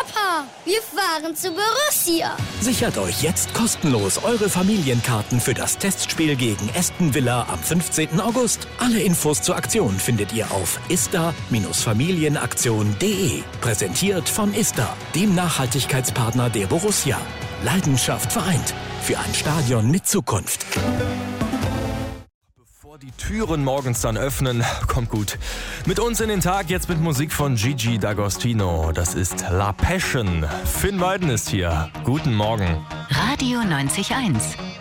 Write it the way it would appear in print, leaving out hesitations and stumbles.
Papa, wir fahren zu Borussia. Sichert euch jetzt kostenlos eure Familienkarten für das Testspiel gegen Aston Villa am 15. August. Alle Infos zur Aktion findet ihr auf ista-familienaktion.de. Präsentiert von ISTA, dem Nachhaltigkeitspartner der Borussia. Leidenschaft vereint. Für ein Stadion mit Zukunft. Bevor die Türen morgens dann öffnen, kommt gut mit uns in den Tag, jetzt mit Musik von Gigi D'Agostino. Das ist La Passion. Finn Weiden ist hier. Guten Morgen. Radio 90.1